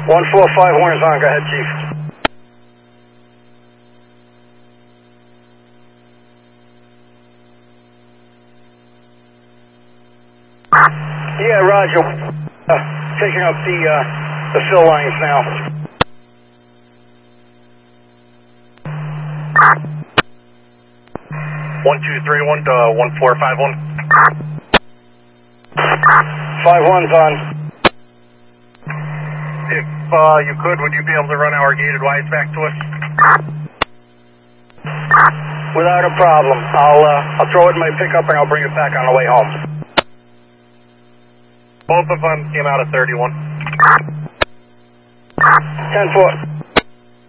145 Horns on, go ahead, Chief. Yeah, Roger. Taking up the fill lines now. One two three one to 1451. 51's on. If you could, would you be able to run our gated wides back to us? Without a problem. I'll throw it in my pickup and I'll bring it back on the way home. Both of them came out at 31. 10-4.